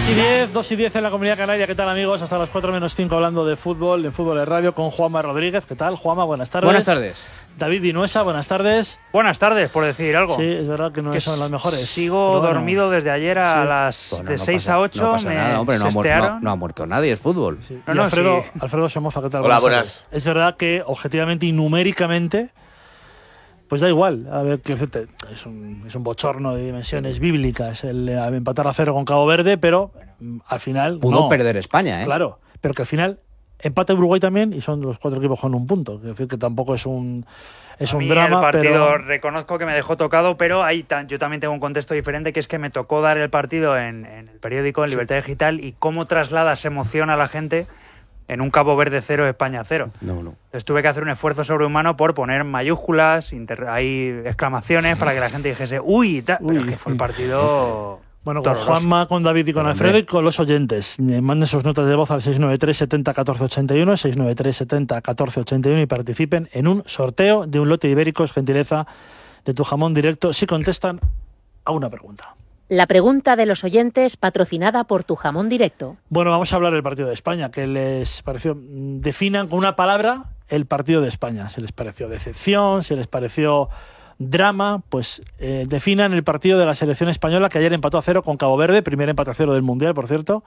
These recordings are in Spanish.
2:10 en la Comunidad Canaria. ¿Qué tal, amigos? Hasta las 4:05 hablando de fútbol, en Fútbol de Radio, con Juanma Rodríguez. ¿Qué tal, Juanma? Buenas tardes. Buenas tardes. David Vinuesa, buenas tardes. Buenas tardes, por decir algo. Sí, es verdad que no son las mejores. Sigo dormido desde ayer a las de 6 a 8. No pasa nada, hombre, no ha muerto nadie, es fútbol. Sí. Y Alfredo Somoza, ¿qué tal? Hola, buenas. Es verdad que objetivamente y numéricamente, pues da igual. A ver, es un bochorno de dimensiones bíblicas el empatar a 0 con Cabo Verde, pero al final pudo perder España, ¿eh? Claro, pero que al final empate Uruguay también y son los 4 equipos con un punto. Es decir, que tampoco es un drama. El partido, pero reconozco que me dejó tocado, pero yo también tengo un contexto diferente, que es que me tocó dar el partido en el periódico, en Libertad Digital, y cómo trasladas emoción a la gente en un Cabo Verde 0, España 0. No. Entonces tuve que hacer un esfuerzo sobrehumano por poner mayúsculas, hay exclamaciones para que la gente dijese ¡uy! Pero es que fue el partido... Bueno, con Juanma, con David y con Alfredo y con los oyentes. Manden sus notas de voz al 693 70 14 81, 693 70 14 81 y participen en un sorteo de un lote de ibéricos, gentileza de Tu Jamón Directo, si contestan a una pregunta. La pregunta de los oyentes, patrocinada por Tu Jamón Directo. Bueno, vamos a hablar del partido de España. ¿Qué les pareció? Definan con una palabra el partido de España. ¿Se les pareció decepción? ¿Se les pareció drama? Pues definan el partido de la selección española, que ayer empató a 0 con Cabo Verde, primer empate a 0 del Mundial, por cierto.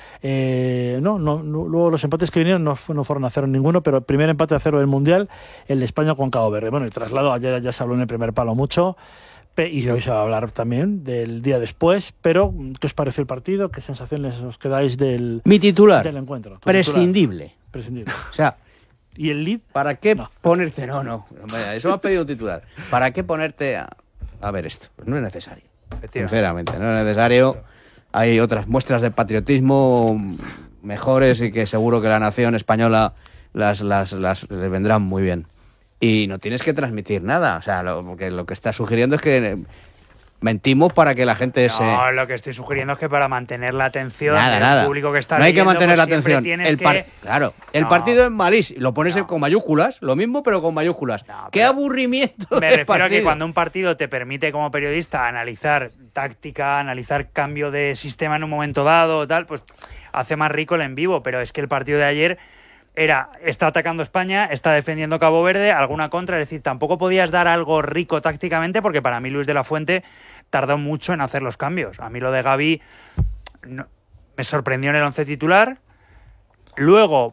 Luego los empates que vinieron no fueron a 0 ninguno, pero el primer empate a 0 del Mundial, el de España con Cabo Verde. Bueno, el traslado, ayer ya se habló en el primer palo mucho, y hoy se va a hablar también del día después, pero ¿qué os pareció el partido? ¿Qué sensaciones os quedáis del encuentro? Prescindible. O sea, ¿y el lead? ¿Para qué ponerte? No. Eso me ha pedido un titular. ¿Para qué ponerte a ver esto? Pues no es necesario. Sinceramente, no es necesario. Hay otras muestras de patriotismo mejores y que seguro que la nación española les vendrán muy bien. Y no tienes que transmitir nada. O sea, porque lo que está sugiriendo es que mentimos para que la gente No, lo que estoy sugiriendo es que para mantener la atención del público que está no hay que mantener la pues atención. El partido es malísimo. Lo pones con mayúsculas, lo mismo, pero con mayúsculas. ¡Qué aburrimiento! Me refiero a que cuando un partido te permite como periodista analizar táctica, analizar cambio de sistema en un momento dado, tal, pues hace más rico el en vivo. Pero es que el partido de ayer está atacando España, está defendiendo Cabo Verde, alguna contra, es decir, tampoco podías dar algo rico tácticamente, porque para mí Luis de la Fuente tardó mucho en hacer los cambios. A mí lo de Gavi me sorprendió en el 11 titular. Luego,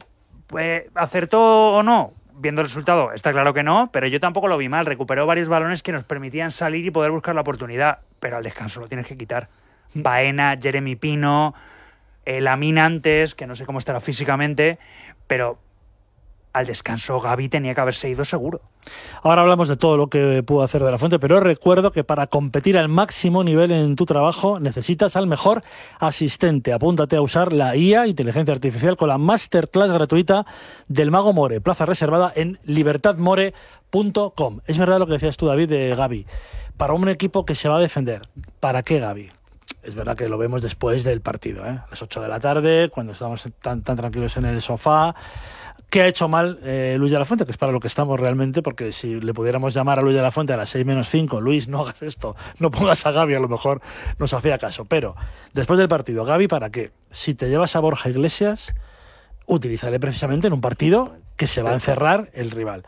¿acertó o no? Viendo el resultado, está claro que no, pero yo tampoco lo vi mal. Recuperó varios balones que nos permitían salir y poder buscar la oportunidad, pero al descanso lo tienes que quitar. Baena, Jeremy Pino, Lamine antes, que no sé cómo estará físicamente, pero al descanso Gavi tenía que haberse ido seguro. Ahora hablamos de todo lo que pudo hacer de la Fuente, pero recuerdo que para competir al máximo nivel en tu trabajo necesitas al mejor asistente. Apúntate a usar la IA, inteligencia artificial, con la masterclass gratuita del Mago More, plaza reservada en libertadmore.com. Es verdad lo que decías tú, David, de Gavi. Para un equipo que se va a defender, ¿para qué Gavi? Es verdad que lo vemos después del partido, a las 8 de la tarde, cuando estamos tan tranquilos en el sofá. ¿Qué ha hecho mal Luis de la Fuente? Que es para lo que estamos realmente, porque si le pudiéramos llamar a Luis de la Fuente a las 6:05, Luis, no hagas esto, no pongas a Gavi, a lo mejor nos hacía caso. Pero después del partido, ¿Gavi para qué? Si te llevas a Borja Iglesias, utilízale precisamente en un partido que se va a encerrar el rival.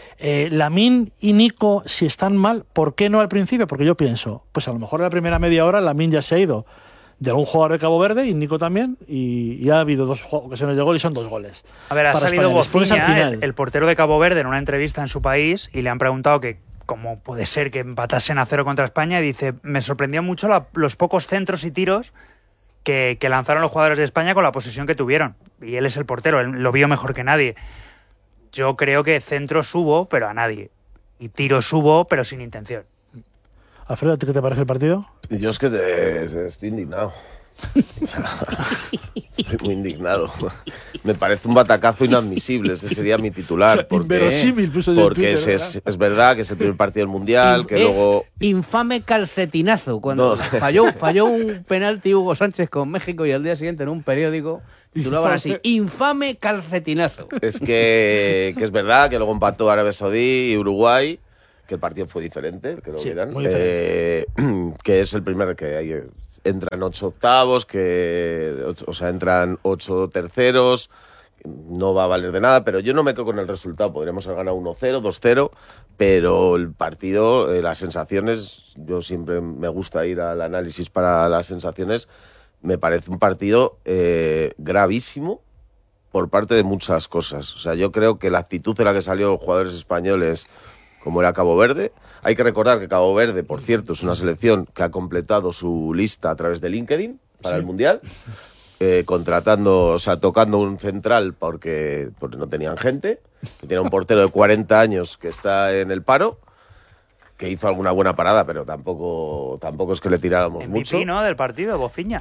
Lamine y Nico, si están mal, ¿por qué no al principio? Porque yo pienso, pues a lo mejor en la primera media hora Lamine ya se ha ido de algún jugador de Cabo Verde y Nico también, y ha habido 2 ocasiones de gol y son 2 goles. A ver, ha salido Bofiña, el portero de Cabo Verde, en una entrevista en su país, y le han preguntado que cómo puede ser que empatasen a 0 contra España, y dice, me sorprendió mucho los pocos centros y tiros que lanzaron los jugadores de España con la posesión que tuvieron. Y él es el portero, él lo vio mejor que nadie. Yo creo que centros hubo, pero a nadie. Y tiros hubo, pero sin intención. Alfredo, ¿qué te parece el partido? Yo es que estoy indignado. O sea, estoy muy indignado. Me parece un batacazo inadmisible. Ese sería mi titular. Inverosímil, porque es verdad que es el primer partido del Mundial, que luego... Infame calcetinazo. Cuando falló un penalti Hugo Sánchez con México y al día siguiente en un periódico titulaban así, infame calcetinazo. Es que es verdad que luego empató Arabia Saudí y Uruguay, que el partido fue diferente, que lo vieran. Muy diferente. Que es el primer que hay... entran 8 octavos, entran 8 terceros, no va a valer de nada, pero yo no me quedo con el resultado. Podríamos haber ganado 1-0, 2-0, pero el partido, las sensaciones, yo siempre me gusta ir al análisis para las sensaciones, me parece un partido gravísimo por parte de muchas cosas. O sea, yo creo que la actitud de la que salieron los jugadores españoles, como era Cabo Verde, hay que recordar que Cabo Verde, por cierto, es una selección que ha completado su lista a través de LinkedIn para el Mundial, tocando un central porque no tenían gente, que tiene un portero de 40 años que está en el paro, que hizo alguna buena parada, pero tampoco es que le tiráramos mucho. MVP, ¿no?, del partido, Bociña.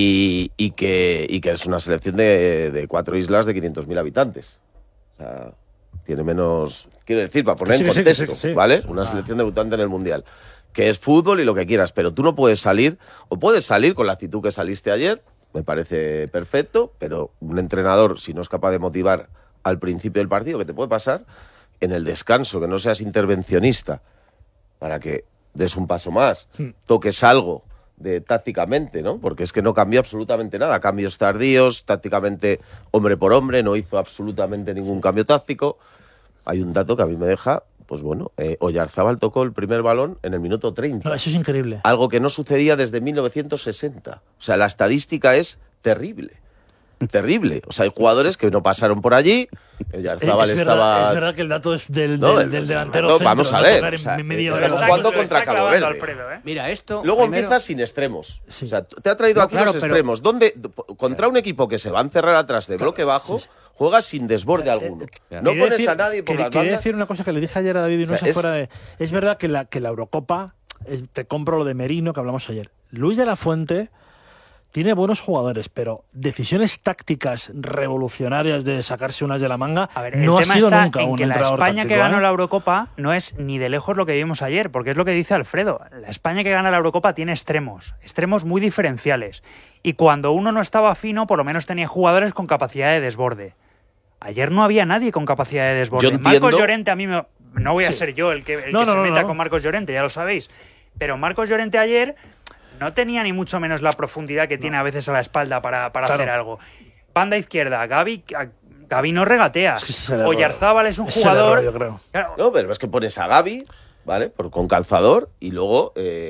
Y que es una selección de 4 islas de 500.000 habitantes. O sea, tiene menos... Quiero decir, para poner en contexto, sí. ¿vale? Una selección debutante en el Mundial. Que es fútbol y lo que quieras, pero tú no puedes salir, o puedes salir con la actitud que saliste ayer, me parece perfecto, pero un entrenador, si no es capaz de motivar al principio del partido, ¿qué te puede pasar? En el descanso, que no seas intervencionista, para que des un paso más, toques algo tácticamente, ¿no? Porque es que no cambió absolutamente nada, cambios tardíos, tácticamente hombre por hombre, no hizo absolutamente ningún cambio táctico. Hay un dato que a mí me deja, pues bueno, Oyarzábal tocó el primer balón en el minuto 30. No, eso es increíble. Algo que no sucedía desde 1960. O sea, la estadística es terrible. Terrible. O sea, hay jugadores que no pasaron por allí. Oyarzábal estaba... Es verdad que el dato es del delantero no, centro. vamos a ver. O sea, estamos jugando Lo contra está Cabo clavando Verde. Alfredo, ¿eh? Mira, esto... Luego primero... empiezas sin extremos. Sí. O sea, te ha traído No, aquí claro, los pero- extremos. Contra un equipo que se va a encerrar atrás de bloque bajo, juegas sin desborde alguno. No Quería pones decir- a nadie por las Quería bandas. decir una cosa que le dije ayer a David Vinosa O sea, fuera de... Es verdad que la Eurocopa, te compro lo de Merino que hablamos ayer. Luis de la Fuente tiene buenos jugadores, pero decisiones tácticas revolucionarias de sacarse unas de la manga A ver, el no ha tema sido está nunca en un que la entrenador España que táctico, ganó ¿eh? la Eurocopa no es ni de lejos lo que vimos ayer, porque es lo que dice Alfredo. La España que gana la Eurocopa tiene extremos muy diferenciales. Y cuando uno no estaba fino, por lo menos tenía jugadores con capacidad de desborde. Ayer no había nadie con capacidad de desborde. Yo entiendo- Marcos Llorente, a mí no voy a Sí. ser yo el que No, se meta no. con Marcos Llorente, ya lo sabéis. Pero Marcos Llorente ayer no tenía ni mucho menos la profundidad que tiene a veces a la espalda para Claro. hacer algo. Banda izquierda, Gavi no regatea. Es que ese es el error. Oyarzábal es un Ese es el jugador... error, yo creo. Claro, No, pero es que pones a Gavi, ¿vale? Con calzador y luego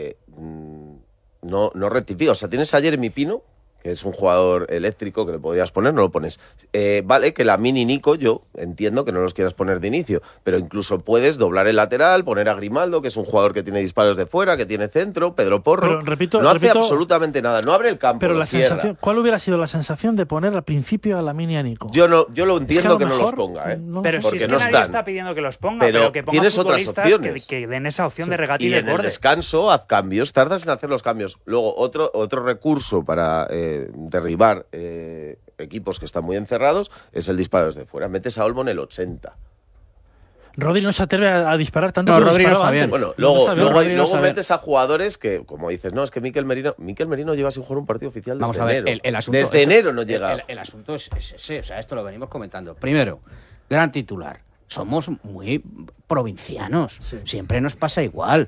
no rectifica. O sea, tienes a Jeremy Pino, que es un jugador eléctrico que le podrías poner, no lo pones. Vale, que la mini Nico, yo entiendo que no los quieras poner de inicio, pero incluso puedes doblar el lateral, poner a Grimaldo, que es un jugador que tiene disparos de fuera, que tiene centro, Pedro Porro. Pero, repito, no hace absolutamente nada, no abre el campo. Pero lo la cierra. sensación, ¿cuál hubiera sido la sensación de poner al principio a la mini a Nico? Yo lo Es a entiendo lo que no los mejor ponga, ¿eh? no lo pero sé. si porque es que no nadie están. está pidiendo que los ponga, Pero pero que ponga tienes otras futbolistas opciones. que den esa opción de regate y Y en el desborde. descanso haz cambios, tardas en hacer los cambios. Luego, otro recurso para derribar equipos que están muy encerrados es el disparo desde fuera. Metes a Olmo en el 80. Rodri no se atreve a disparar tanto No, como Rodri no disparaba está bien. antes. Bueno, No está bien. Rodri no luego está bien. metes a jugadores que, como dices, no, es que Mikel Merino lleva sin jugar un partido oficial desde Vamos a ver, enero. el asunto... Desde enero no llega. El asunto es ese, o sea, esto lo venimos comentando. Primero, gran titular. Somos muy provincianos. Sí. Siempre nos pasa igual.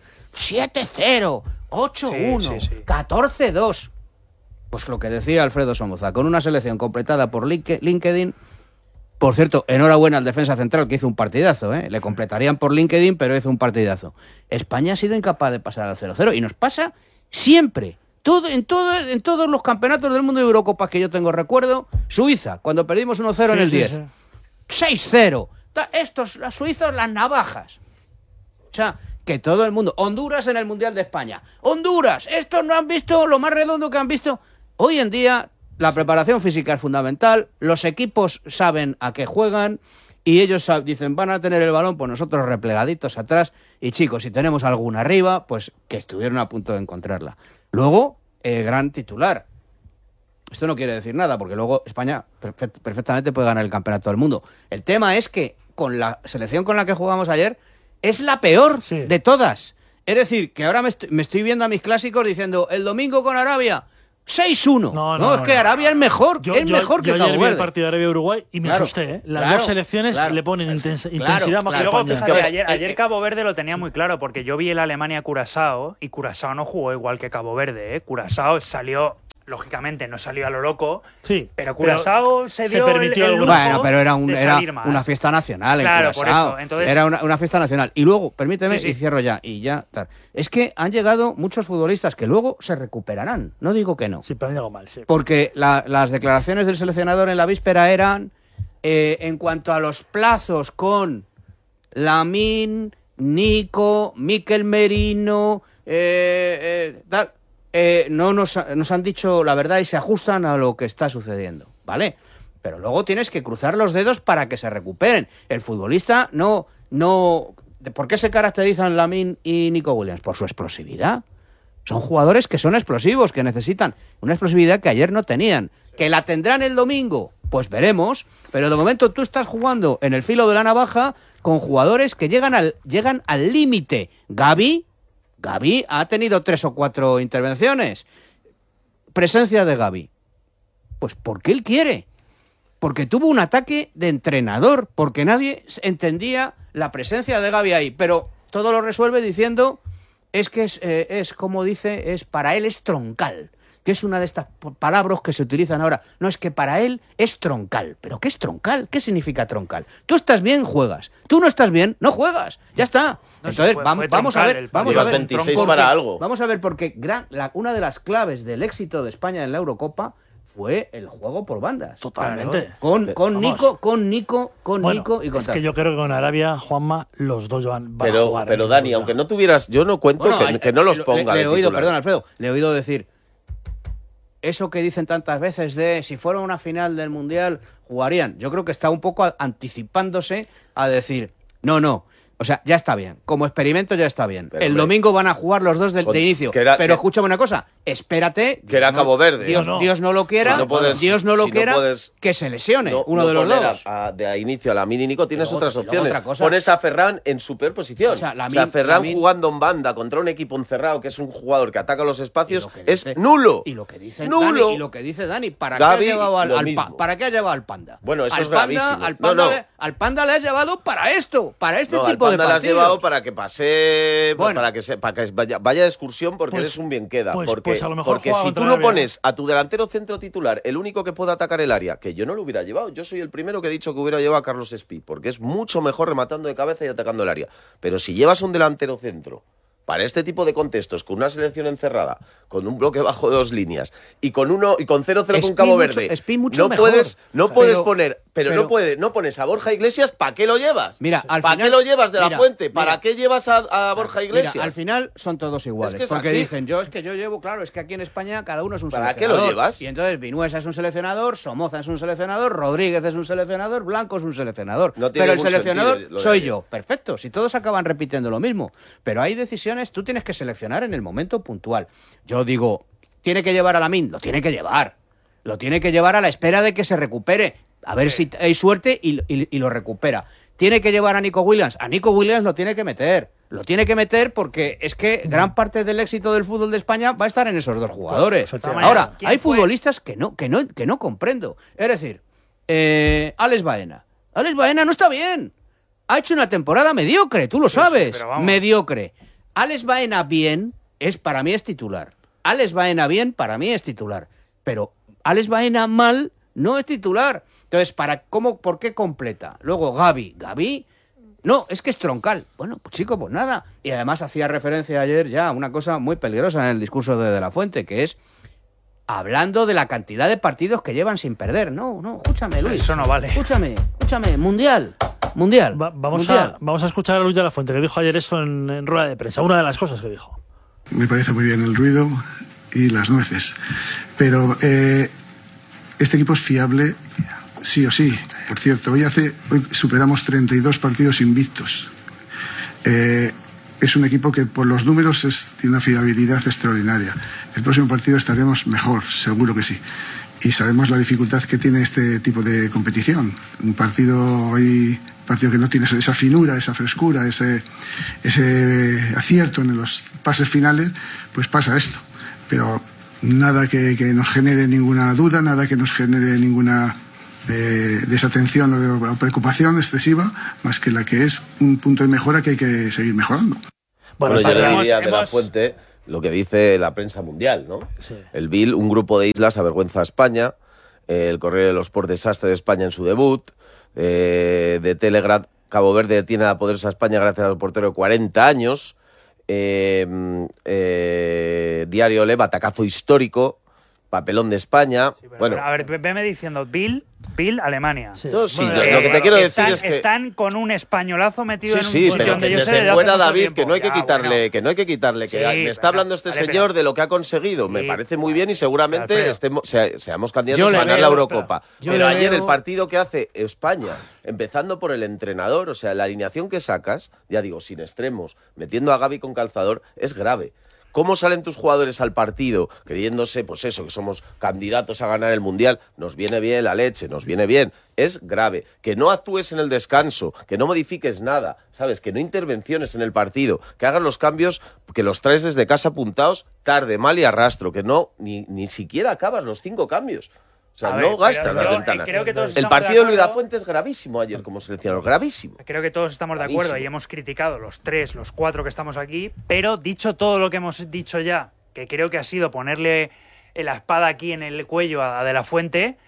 7-0, 8-1, Sí, sí, sí. 14-2. Pues lo que decía Alfredo Somoza, con una selección completada por LinkedIn. Por cierto, enhorabuena al defensa central que hizo un partidazo, ¿eh? Le completarían por LinkedIn, pero hizo un partidazo. España ha sido incapaz de pasar al 0-0 y nos pasa siempre. En todos los campeonatos del mundo de Eurocopas que yo tengo recuerdo, Suiza, cuando perdimos 1-0 en el 10. Sí. 6-0. Estos, los suizos, las navajas. O sea, que todo el mundo... Honduras en el Mundial de España. Honduras, estos no han visto lo más redondo que han visto. Hoy en día, la preparación física es fundamental. Los equipos saben a qué juegan. Y ellos dicen, van a tener el balón, pues nosotros replegaditos atrás. Y chicos, si tenemos alguna arriba, pues que estuvieron a punto de encontrarla. Luego, gran titular. Esto no quiere decir nada, porque luego España perfectamente puede ganar el campeonato del mundo. El tema es que con la selección con la que jugamos ayer, es la peor Sí. de todas. Es decir, que ahora me estoy viendo a mis clásicos diciendo, el domingo con Arabia, 6-1. No, es que Arabia es mejor, es mejor que Cabo Cabo Verde. Yo ayer vi el partido de Arabia-Uruguay y me asusté, ¿eh? Las dos selecciones le ponen intensidad más que Luego, España. fíjate, ayer Cabo Verde lo tenía muy claro, porque yo vi el Alemania-Curazao y Curazao no jugó igual que Cabo Verde, ¿eh? Curazao salió... Lógicamente no salió a lo loco, sí, pero Curazao se permitió el lujo. Bueno, pero era una fiesta nacional. Claro, en Curazao. por eso. Entonces... Era una fiesta nacional. Y luego, permíteme, y cierro ya. Es que han llegado muchos futbolistas que luego se recuperarán. No digo que no. Sí, pero han llegado mal, sí. Porque las declaraciones del seleccionador en la víspera eran, en cuanto a los plazos con Lamine, Nico, Mikel Merino, tal... no nos han dicho la verdad y se ajustan a lo que está sucediendo, ¿vale? Pero luego tienes que cruzar los dedos para que se recuperen. El futbolista no... ¿Por qué se caracterizan Lamine y Nico Williams? Por su explosividad. Son jugadores que son explosivos, que necesitan una explosividad que ayer no tenían. ¿Que la tendrán el domingo? Pues veremos. Pero de momento tú estás jugando en el filo de la navaja con jugadores que llegan al límite. Gavi ha tenido 3 o 4 intervenciones. Presencia de Gavi. Pues porque él quiere. Porque tuvo un ataque de entrenador. Porque nadie entendía la presencia de Gavi ahí. Pero todo lo resuelve diciendo... Es que es como dice, para él es troncal. Que es una de estas palabras que se utilizan ahora. No, es que para él es troncal. ¿Pero qué es troncal? ¿Qué significa troncal? Tú estás bien, juegas. Tú no estás bien, no juegas. Ya está. No, entonces, fue vamos a ver. Vamos a ver. 26 para algo. Vamos a ver, porque una de las claves del éxito de España en la Eurocopa fue el juego por bandas. Totalmente. Con Nico y con es que yo creo que con Arabia, Juanma, los dos van a jugar. Pero Dani, aunque no tuvieras... Yo no cuento que no los ponga le he oído, titular. perdón, Alfredo, le he oído decir eso que dicen tantas veces de si fuera una final del Mundial, jugarían. Yo creo que está un poco anticipándose a decir, no. O sea, ya está bien. Como experimento ya está bien. Pero, el domingo van a jugar los dos de inicio. Pero escúchame una cosa. Espérate. Que era Cabo Verde. Dios no lo quiera. Dios no lo quiera. Que se lesione uno de los dos. De inicio a Lamine y Nico tienes otras opciones. Otra cosa. Pones a Ferran en su peor posición. O sea, Ferran jugando en banda contra un equipo encerrado que es un jugador que ataca los espacios es nulo. Y lo que dice nulo. Dani, ¿para qué ha llevado al Panda? Bueno, eso es gravísimo. Al Panda le has llevado para esto, para este tipo de partidos. Le has llevado para que pase, para que vaya de excursión porque eres un bien queda. Pues a lo mejor porque si tú no pones a tu delantero centro titular, el único que pueda atacar el área, que yo no lo hubiera llevado, yo soy el primero que he dicho que hubiera llevado a Carlos Espí, porque es mucho mejor rematando de cabeza y atacando el área. Pero si llevas un delantero centro para este tipo de contextos, con una selección encerrada, con un bloque bajo de 2 líneas y con 0-0 con Cabo Verde, no puedes poner, no pones a Borja Iglesias, ¿para qué lo llevas? Mira, ¿Para qué lo llevas de la Fuente? ¿Para qué llevas a Borja Iglesias? Mira, al final son todos iguales, porque dicen, yo llevo, claro, es que aquí en España cada uno es un seleccionador. ¿Para qué lo llevas? Y entonces Vinuesa es un seleccionador, Somoza es un seleccionador, Rodríguez es un seleccionador, Blanco es un seleccionador. Pero el seleccionador soy yo. Perfecto, si todos acaban repitiendo lo mismo. Pero hay decisiones, tú tienes que seleccionar en el momento puntual. Yo digo, ¿tiene que llevar a Lamine? Lo tiene que llevar. Lo tiene que llevar a la espera de que se recupere. A ver si hay suerte y lo recupera. ¿Tiene que llevar a Nico Williams? A Nico Williams lo tiene que meter. Lo tiene que meter porque es que gran parte del éxito del fútbol de España va a estar en esos dos jugadores. Ahora, hay futbolistas que no comprendo. Es decir, Alex Baena. Alex Baena no está bien. Ha hecho una temporada mediocre, tú lo sabes. Mediocre. Alex Baena bien, para mí es titular. Alex Baena bien, para mí es titular. Pero Alex Baena mal no es titular. Entonces, ¿por qué completa? Luego Gavi, no, es que es troncal. Bueno, pues chico, pues nada. Y además hacía referencia ayer ya a una cosa muy peligrosa en el discurso de la Fuente, que es hablando de la cantidad de partidos que llevan sin perder. No, escúchame, Luis. Eso no vale. Escúchame, Mundial. Vamos a escuchar a Luis de la Fuente, que dijo ayer esto en rueda de prensa. Una de las cosas que dijo. Me parece muy bien el ruido y las nueces. Pero este equipo es fiable sí o sí. Por cierto, hoy superamos 32 partidos invictos. Es un equipo que por los números tiene una fiabilidad extraordinaria. El próximo partido estaremos mejor, seguro que sí. Y sabemos la dificultad que tiene este tipo de competición. Un partido que no tiene esa finura, esa frescura, ese acierto en los pases finales, pues pasa esto. Pero nada que nos genere ninguna duda, nada que nos genere ninguna desatención o preocupación excesiva, más que la que es un punto de mejora que hay que seguir mejorando. Bueno, yo le diría de la Fuente lo que dice la prensa mundial, ¿no? Sí. El Bill, un grupo de islas avergüenza a España, el Correo de los Sports desastre de España en su debut, de Telegraph, Cabo Verde detiene a poderse a España gracias al portero de 40 años, Diario Le, batacazo histórico, papelón de España. Sí, bueno, a ver, veme diciendo Bill, Alemania. Sí. No, sí, bueno, lo que te quiero decir es que están con un españolazo metido en un sitio pero donde yo sé desde fuera, David, que no hay que quitarle, que me está hablando este señor de lo que ha conseguido. Sí, me parece muy bien y seguramente seamos candidatos a ganar la Eurocopa. Pero ayer el partido que hace España, empezando por el entrenador, o sea, la alineación que sacas, ya digo, sin extremos, metiendo a Gavi con calzador, es grave. ¿Cómo salen tus jugadores al partido creyéndose, pues eso, que somos candidatos a ganar el Mundial? Nos viene bien la leche, nos viene bien. Es grave. Que no actúes en el descanso, que no modifiques nada, ¿sabes? Que no intervenciones en el partido, que hagas los cambios, que los traes desde casa apuntados tarde, mal y arrastro, que no, ni siquiera acabas los 5 cambios. O sea, no gastas las ventanas. El partido de Luis Lafuente es gravísimo ayer como seleccionador, gravísimo. Creo que todos estamos de acuerdo y hemos criticado los 3, los 4 que estamos aquí, pero dicho todo lo que hemos dicho ya, que creo que ha sido ponerle la espada aquí en el cuello a De La Fuente,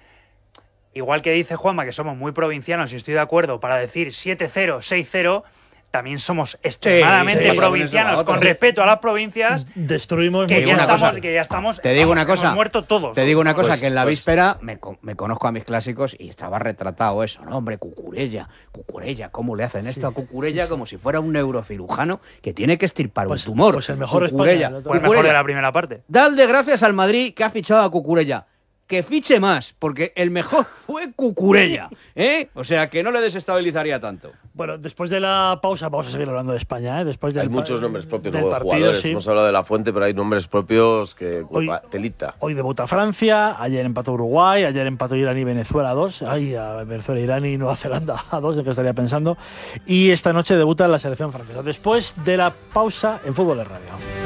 igual que dice Juanma que somos muy provincianos y estoy de acuerdo para decir 7-0, 6-0, también somos extremadamente provincianos, con respeto a las provincias. Destruimos que ya estamos. Te digo una cosa. Hemos muerto todos. Te digo una cosa, que en la víspera me conozco a mis clásicos y estaba retratado eso. No, hombre, Cucurella, ¿cómo le hacen esto a Cucurella? Como si fuera un neurocirujano que tiene que extirpar un tumor. Pues el mejor Cucurella. Fue el mejor de la primera parte. Dadle gracias al Madrid que ha fichado a Cucurella. Que fiche más, porque el mejor fue Cucurella, ¿eh? O sea, que no le desestabilizaría tanto. Bueno, después de la pausa vamos a seguir hablando de España, ¿eh? Hay muchos nombres propios de jugadores. Sí. Hemos hablado de La Fuente, pero hay nombres propios que... telita. Hoy debuta Francia, ayer empató Uruguay, ayer empató Irán y Venezuela 2. Ay, a Venezuela, Irán y Nueva Zelanda a 2, ¿en qué estaría pensando? Y esta noche debuta la selección francesa. Después de la pausa en Fútbol de Radio.